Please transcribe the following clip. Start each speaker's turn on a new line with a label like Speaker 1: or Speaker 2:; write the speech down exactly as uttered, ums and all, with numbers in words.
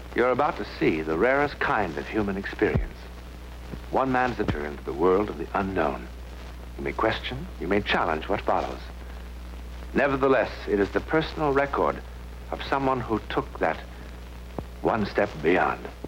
Speaker 1: You're about to see the rarest kind of human experience. One man's enter into the world of the unknown. You may question, you may challenge what follows. Nevertheless, it is the personal record of someone who took that one step beyond.